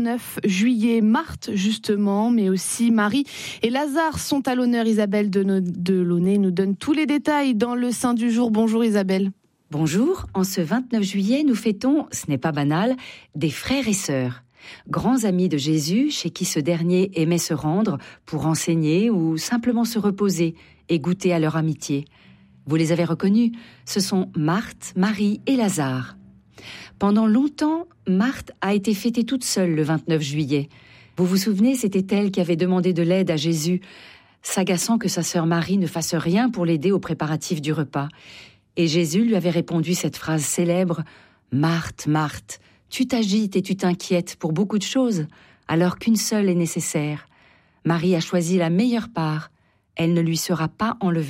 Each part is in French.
29 juillet. Marthe, justement, mais aussi Marie et Lazare sont à l'honneur. Isabelle Delaunay nous donne tous les détails dans le Saint du jour. Bonjour Isabelle. Bonjour, en ce 29 juillet, nous fêtons, ce n'est pas banal, des frères et sœurs. Grands amis de Jésus, chez qui ce dernier aimait se rendre pour enseigner ou simplement se reposer et goûter à leur amitié. Vous les avez reconnus, ce sont Marthe, Marie et Lazare. Pendant longtemps, Marthe a été fêtée toute seule le 29 juillet. Vous vous souvenez, c'était elle qui avait demandé de l'aide à Jésus, s'agaçant que sa sœur Marie ne fasse rien pour l'aider aux préparatifs du repas. Et Jésus lui avait répondu cette phrase célèbre « Marthe, Marthe, tu t'agites et tu t'inquiètes pour beaucoup de choses, alors qu'une seule est nécessaire. Marie a choisi la meilleure part, elle ne lui sera pas enlevée. »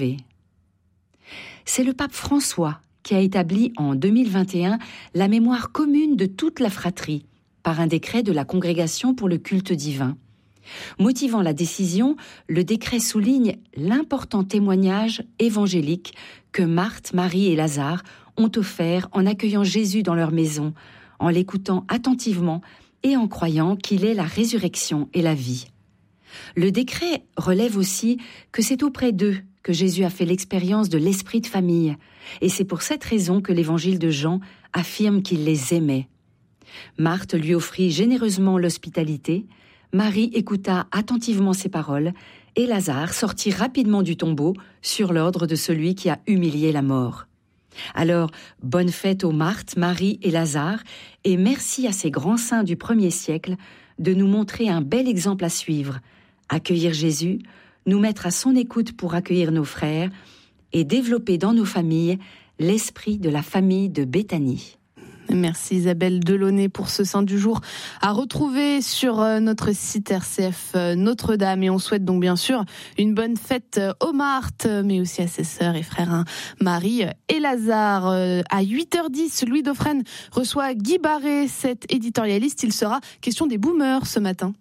C'est le pape François qui a établi en 2021 la mémoire commune de toute la fratrie par un décret de la Congrégation pour le culte divin. Motivant la décision, le décret souligne l'important témoignage évangélique que Marthe, Marie et Lazare ont offert en accueillant Jésus dans leur maison, en l'écoutant attentivement et en croyant qu'il est la résurrection et la vie. Le décret relève aussi que c'est auprès d'eux que Jésus a fait l'expérience de l'esprit de famille, et c'est pour cette raison que l'évangile de Jean affirme qu'il les aimait. Marthe lui offrit généreusement l'hospitalité, Marie écouta attentivement ses paroles, et Lazare sortit rapidement du tombeau sur l'ordre de celui qui a humilié la mort. Alors, bonne fête aux Marthe, Marie et Lazare, et merci à ces grands saints du 1er siècle de nous montrer un bel exemple à suivre, accueillir Jésus, nous mettre à son écoute pour accueillir nos frères et développer dans nos familles l'esprit de la famille de Béthanie. Merci Isabelle Delaunay pour ce Saint du jour à retrouver sur notre site RCF Notre-Dame. Et on souhaite donc bien sûr une bonne fête aux Marthe, mais aussi à ses sœurs et frères Marie et Lazare. À 8h10, Louis Dauphren reçoit Guy Barré, cet éditorialiste. Il sera question des boomers ce matin.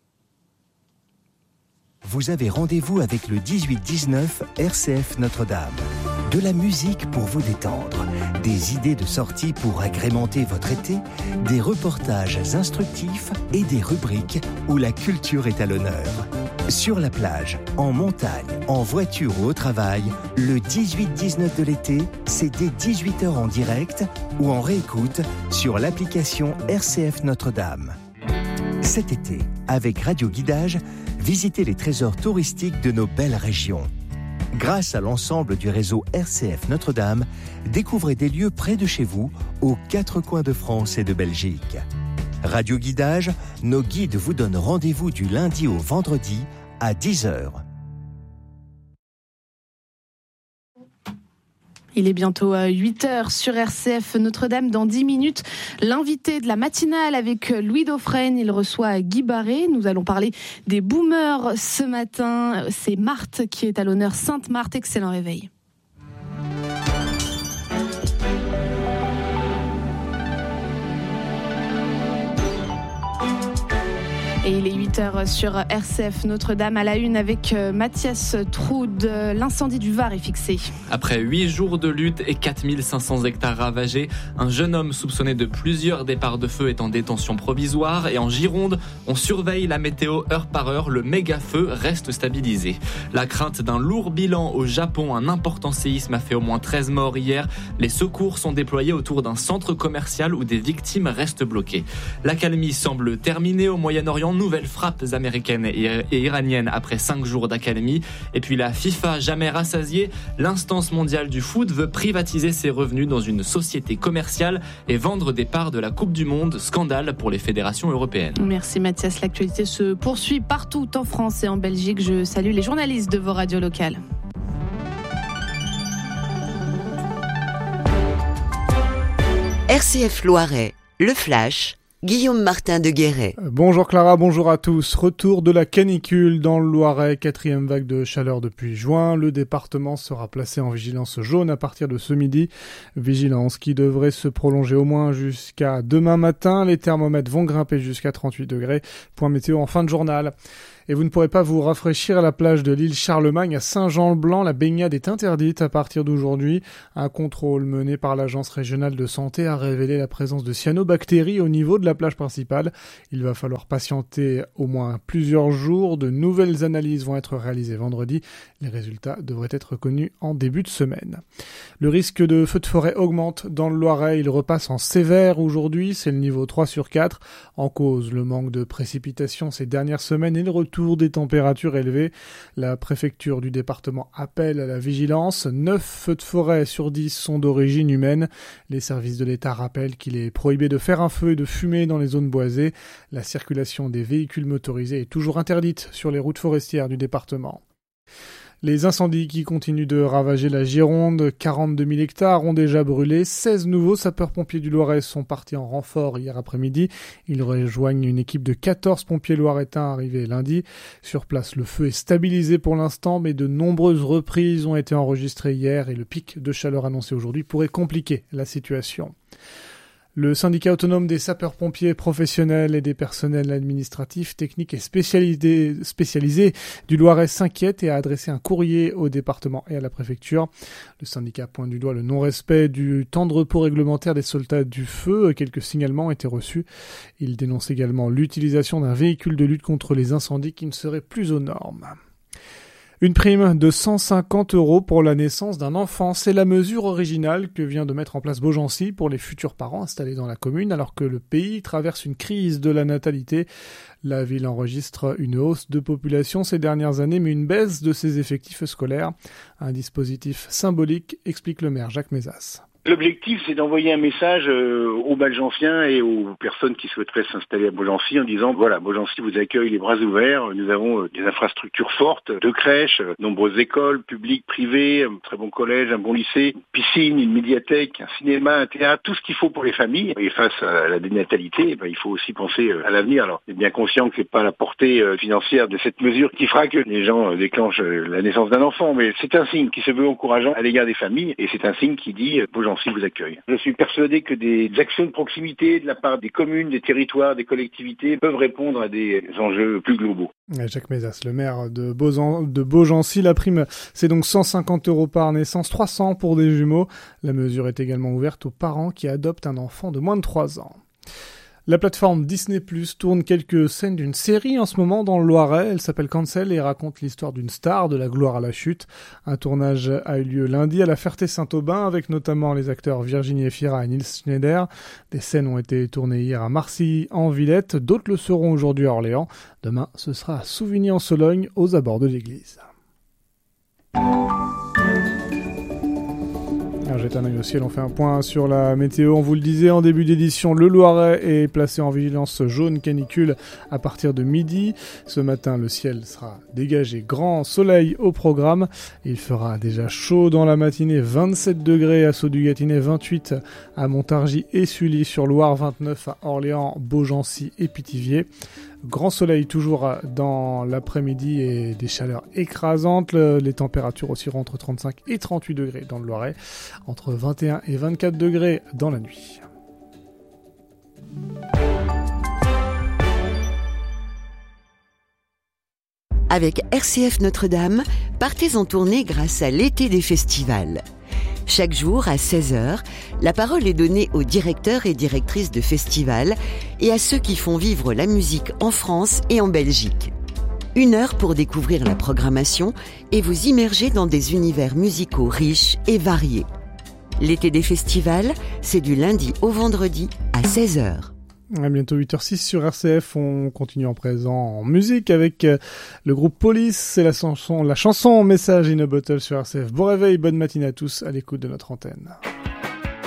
Vous avez rendez-vous avec le 18-19 RCF Notre-Dame. De la musique pour vous détendre, des idées de sortie pour agrémenter votre été, des reportages instructifs et des rubriques où la culture est à l'honneur. Sur la plage, en montagne, en voiture ou au travail, le 18-19 de l'été, c'est dès 18h en direct ou en réécoute sur l'application RCF Notre-Dame. Cet été, avec Radio Guidage, visitez les trésors touristiques de nos belles régions. Grâce à l'ensemble du réseau RCF Notre-Dame, découvrez des lieux près de chez vous, aux 4 coins de France et de Belgique. Radio Guidage, nos guides vous donnent rendez-vous du lundi au vendredi à 10h. Il est bientôt 8h sur RCF Notre-Dame. Dans 10 minutes, l'invité de la matinale avec Louis Dauphren. Il reçoit Guy Barré. Nous allons parler des boomers ce matin. C'est Marthe qui est à l'honneur. Sainte Marthe, excellent réveil. Et il est 8h sur RCF Notre-Dame à la une avec Mathias Troude. L'incendie du Var est fixé. Après 8 jours de lutte et 4500 hectares ravagés, un jeune homme soupçonné de plusieurs départs de feu est en détention provisoire. Et en Gironde, on surveille la météo heure par heure. Le méga-feu reste stabilisé. La crainte d'un lourd bilan au Japon, un important séisme a fait au moins 13 morts hier. Les secours sont déployés autour d'un centre commercial où des victimes restent bloquées. L'accalmie semble terminée au Moyen-Orient. Nouvelles frappes américaines et iraniennes après 5 jours d'accalmie. Et puis la FIFA, jamais rassasiée, l'instance mondiale du foot veut privatiser ses revenus dans une société commerciale et vendre des parts de la Coupe du Monde. Scandale pour les fédérations européennes. Merci Mathias. L'actualité se poursuit partout en France et en Belgique. Je salue les journalistes de vos radios locales. RCF Loiret, le Flash, Guillaume Martin de Guéret. Bonjour Clara, bonjour à tous. Retour de la canicule dans le Loiret, 4e vague de chaleur depuis juin. Le département sera placé en vigilance jaune à partir de ce midi. Vigilance qui devrait se prolonger au moins jusqu'à demain matin. Les thermomètres vont grimper jusqu'à 38 degrés. Point météo en fin de journal. Et vous ne pourrez pas vous rafraîchir à la plage de l'île Charlemagne à Saint-Jean-le-Blanc. La baignade est interdite à partir d'aujourd'hui. Un contrôle mené par l'Agence régionale de santé a révélé la présence de cyanobactéries au niveau de la plage principale. Il va falloir patienter au moins plusieurs jours. De nouvelles analyses vont être réalisées vendredi. Les résultats devraient être connus en début de semaine. Le risque de feux de forêt augmente dans le Loiret. Il repasse en sévère aujourd'hui. C'est le niveau 3 sur 4. En cause, le manque de précipitations ces dernières semaines et le retour des températures élevées. La préfecture du département appelle à la vigilance. 9 feux de forêt sur 10 sont d'origine humaine. Les services de l'État rappellent qu'il est prohibé de faire un feu et de fumer dans les zones boisées. La circulation des véhicules motorisés est toujours interdite sur les routes forestières du département. Les incendies qui continuent de ravager la Gironde, 42 000 hectares ont déjà brûlé. 16 nouveaux sapeurs-pompiers du Loiret sont partis en renfort hier après-midi. Ils rejoignent une équipe de 14 pompiers loiretains arrivés lundi. Sur place, le feu est stabilisé pour l'instant, mais de nombreuses reprises ont été enregistrées hier et le pic de chaleur annoncé aujourd'hui pourrait compliquer la situation. Le syndicat autonome des sapeurs-pompiers professionnels et des personnels administratifs, techniques et spécialisés du Loiret s'inquiète et a adressé un courrier au département et à la préfecture. Le syndicat pointe du doigt le non-respect du temps de repos réglementaire des soldats du feu. Quelques signalements ont été reçus. Il dénonce également l'utilisation d'un véhicule de lutte contre les incendies qui ne serait plus aux normes. Une prime de 150 € pour la naissance d'un enfant, c'est la mesure originale que vient de mettre en place Beaugency pour les futurs parents installés dans la commune, alors que le pays traverse une crise de la natalité. La ville enregistre une hausse de population ces dernières années, mais une baisse de ses effectifs scolaires. Un dispositif symbolique, explique le maire Jacques Mézas. L'objectif, c'est d'envoyer un message aux Balgenciens et aux personnes qui souhaiteraient s'installer à Beaugency en disant, voilà, Beaugency vous accueille les bras ouverts, nous avons des infrastructures fortes, de crèches, nombreuses écoles, publiques, privées, un très bon collège, un bon lycée, une piscine, une médiathèque, un cinéma, un théâtre, tout ce qu'il faut pour les familles. Et face à la dénatalité, il faut aussi penser à l'avenir. Alors, on est bien conscient que c'est pas la portée financière de cette mesure qui fera que les gens déclenchent la naissance d'un enfant, mais c'est un signe qui se veut encourageant à l'égard des familles et c'est un signe qui dit Beaugency vous accueille. Je suis persuadé que des actions de proximité de la part des communes, des territoires, des collectivités peuvent répondre à des enjeux plus globaux. Jacques Mézas, le maire de Beaugency, la prime, c'est donc 150 € par naissance, 300 pour des jumeaux. La mesure est également ouverte aux parents qui adoptent un enfant de moins de 3 ans. La plateforme Disney+ tourne quelques scènes d'une série en ce moment dans le Loiret. Elle s'appelle Cancel et raconte l'histoire d'une star de la gloire à la chute. Un tournage a eu lieu lundi à la Ferté-Saint-Aubin avec notamment les acteurs Virginie Efira et Nils Schneider. Des scènes ont été tournées hier à Marcy en Villette. D'autres le seront aujourd'hui à Orléans. Demain, ce sera à Souvigny-en-Sologne aux abords de l'église. Alors, jette un œil au ciel, on fait un point sur la météo. On vous le disait en début d'édition, le Loiret est placé en vigilance jaune canicule à partir de midi. Ce matin, le ciel sera dégagé, grand soleil au programme. Il fera déjà chaud dans la matinée, 27 degrés à Saut-du-Gâtinais, 28 à Montargis et Sully-sur-Loire, 29 à Orléans, Beaugency et Pithiviers. Grand soleil toujours dans l'après-midi et des chaleurs écrasantes. Les températures oscilleront entre 35 et 38 degrés dans le Loiret, entre 21 et 24 degrés dans la nuit. Avec RCF Notre-Dame, partez en tournée grâce à l'été des festivals. Chaque jour, à 16h, la parole est donnée aux directeurs et directrices de festivals et à ceux qui font vivre la musique en France et en Belgique. 1 heure pour découvrir la programmation et vous immerger dans des univers musicaux riches et variés. L'été des festivals, c'est du lundi au vendredi à 16h. À bientôt 8h06 sur RCF, on continue en présent en musique avec le groupe Police, c'est la chanson Message in a Bottle sur RCF. Bon réveil, bonne matinée à tous à l'écoute de notre antenne.